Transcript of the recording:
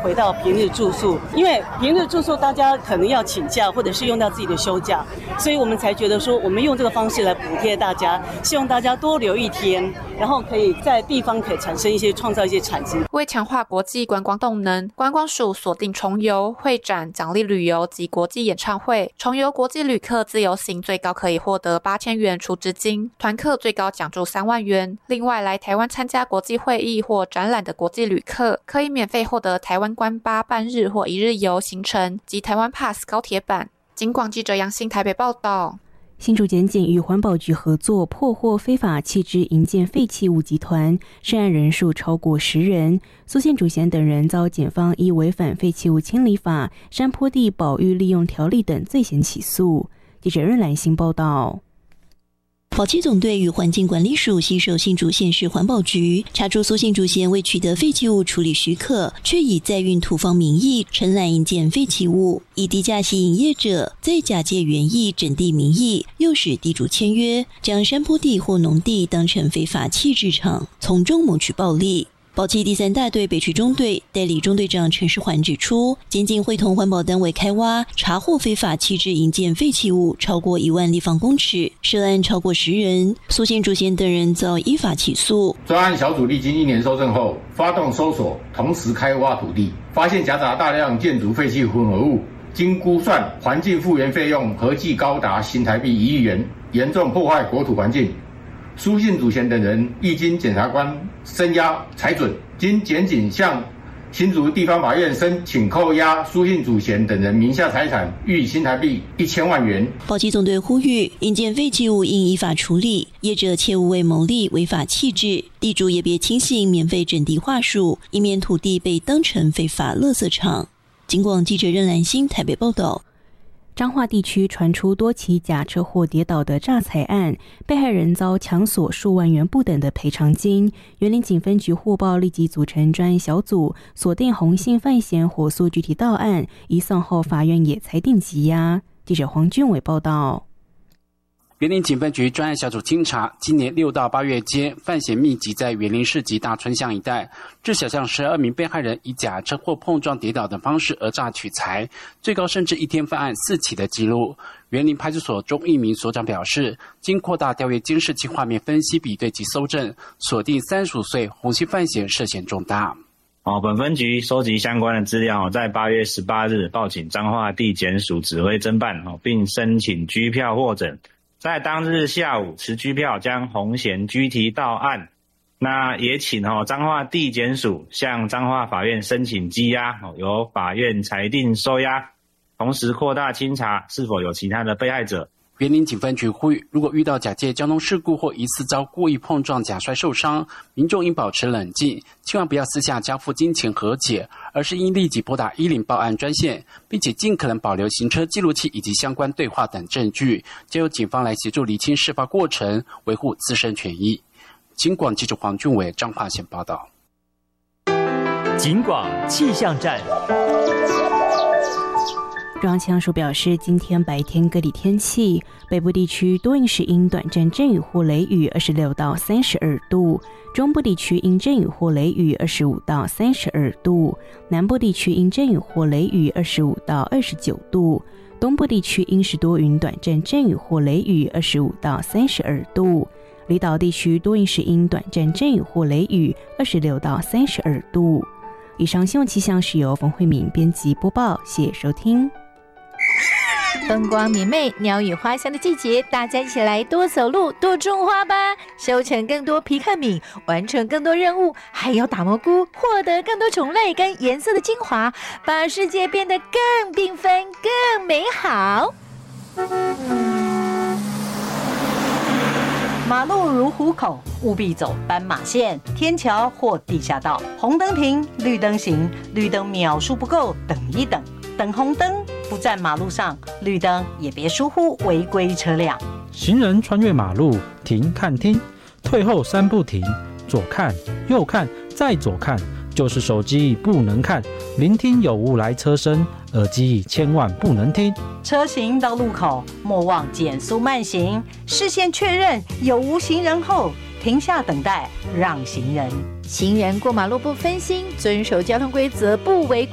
回到平日住宿，因为平日住宿大家可能要请假或者是用到自己的休假，所以我们才觉得说我们用这个方式来补贴大家，希望大家多留一天，然后可以在地方可以产生创造一些产值。 为强化国际观光动能，观光署锁定重游、会展、奖励旅游及国际演唱会。重游国际旅客自由行最高可以获得8000元储值金，团客最高奖助3万元。另外，来台湾参加国际会议或展览的国际旅客，可以免费获得台湾观巴半日或1日游行程及台湾 Pass 高铁版。警广记者杨信台北报道。 新竹检警与环保局合作破获非法弃置营建废弃物集团，涉案人数超过10人。苏姓主嫌等人遭检方依违反废弃物清理法、山坡地保育利用条例等罪嫌起诉。记者任兰欣报道。 保期总队与环境管理署携手新竹县市环保局，查出苏姓主嫌未取得废弃物处理许可，却以载运土方名义承揽营建废弃物，以低价吸引业者，再假借园艺整地名义，诱使地主签约，将山坡地或农地当成非法弃置场，从中谋取暴利。保期第3大队北区中队代理中队长陈世环指出，检警会同环保单位开挖，查获非法弃置营建废弃物超过1万立方公尺，涉案超过10人，苏姓主嫌等人遭依法起诉。 专案小组历经1年搜证后，发动搜索，同时开挖土地，发现夹杂大量建筑废弃混合物，经估算环境复原费用合计高达新台币1亿元，严重破坏国土环境。苏姓主嫌等人亦经检察官声押裁准，经检警向新竹地方法院申请扣押苏姓主嫌等人名下财产，逾新台币1000万元。 保期总队呼吁，营建废弃物应依法处理，业者切勿为牟利违法弃置，地主也别轻信免费整地话术，以免土地被当成非法垃圾场。警广记者任兰欣台北报道。 彰化地区传出多起假车祸跌倒的诈财案，被害人遭强索数万元不等的赔偿金。员林警分局获报，立即组成专案小组，锁定洪姓犯嫌，火速具体到案。移送后，法院也裁定羁押。记者黄俊伟报道。 员林警分局专案小组清查，今年6到8月间，犯嫌密集在员林市及大春乡一带，至少向12名被害人以假车祸碰撞跌倒等方式讹诈取财，最高甚至一天犯案4起的记录。员林派出所中一名所长表示，经扩大调阅监视器画面分析比对及搜证，锁定35岁洪姓犯嫌涉嫌重大。 本分局收集相关的资料，在8月18日报请彰化地检署指挥侦办，并申请拘票获准。在当日下午持拘票将洪嫌拘提到案，那也请彰化地检署向彰化法院申请羁押，由法院裁定收押，同时扩大清查是否有其他的被害者。 员林警分局呼吁，如果遇到假借交通事故或疑似遭故意碰撞假摔受伤，民众应保持冷静，千万不要私下交付金钱和解，而是应立即拨打10报案专线，并且尽可能保留行车记录器以及相关对话等证据，交由警方来协助厘清事发过程，维护自身权益。警广记者黄俊伟彰化县报道。 警广气象站。 中央气象署表示，今天白天各地天气，北部地区多云时阴，短暂阵雨或雷雨，26到32度；中部地区阴阵雨或雷雨，25到32度；南部地区阴阵雨或雷雨，25到29度；东部地区阴时多云，短暂阵雨或雷雨，25到32度；离岛地区多云时阴，短暂阵雨或雷雨，26到32度。以上新闻气象是由冯慧敏编辑播报，谢谢收听。 风光明媚，鸟语花香的季节，大家一起来多走路，多种花吧，收成更多皮克敏，完成更多任务，还有打蘑菇，获得更多种类跟颜色的精华，把世界变得更缤纷、更美好。 马路如虎口，务必走斑马线、天桥或地下道。红灯停，绿灯行，绿灯秒数不够，等一等。等红灯，不站马路上，绿灯也别疏忽违规车辆。 行人穿越马路，停看听，退后3步停，左看右看再左看，就是手机不能看，聆听有无来车声，耳机千万不能听。 车行到路口，莫忘减速慢行，视线确认有无行人后，停下等待，让行人。 行人过马路不分心，遵守交通规则，不违规。